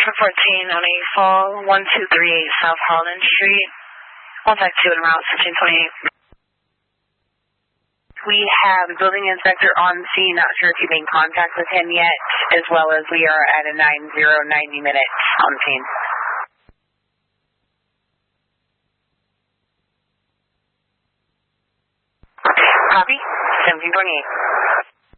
for 14 on a fall, 1238 South Holland Street. Contact 2 en route, 1628. We have a building inspector on scene. Not sure if you made contact with him yet, as well as we are at a 90 minutes on scene. Copy, 1728.